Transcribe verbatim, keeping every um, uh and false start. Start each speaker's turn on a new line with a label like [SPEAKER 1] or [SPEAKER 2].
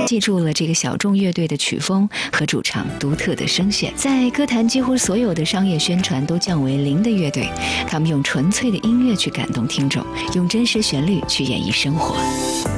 [SPEAKER 1] 记住了这个小众乐队的曲风和主唱独特的声线。在歌坛几乎所有的商业宣传都降为零的乐队，他们用纯粹的音乐去感动听众，用真实旋律去演绎生活。